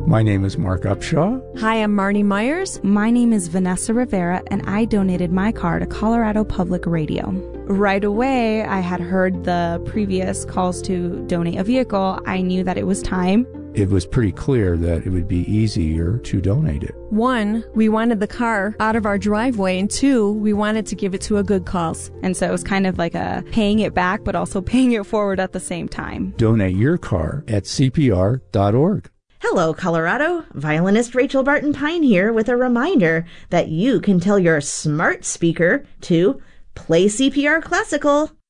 My name is Mark Upshaw. Hi, I'm Marnie Myers. My name is Vanessa Rivera, and I donated my car to Colorado Public Radio. Right away, I had heard the previous calls to donate a vehicle. I knew that it was time. It was pretty clear that it would be easier to donate it. 1, we wanted the car out of our driveway, and 2, we wanted to give it to a good cause. And so it was kind of like a paying it back, but also paying it forward at the same time. Donate your car at CPR.org. Hello, Colorado. Violinist Rachel Barton Pine here with a reminder that you can tell your smart speaker to play CPR Classical.